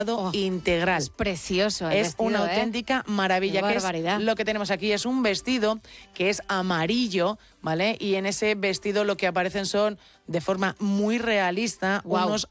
integral. Es precioso el Es vestido, una auténtica maravilla. Qué barbaridad. Lo que tenemos aquí es un vestido que es amarillo, ¿vale? Y en ese vestido lo que aparecen son, de forma muy realista, Guau. unos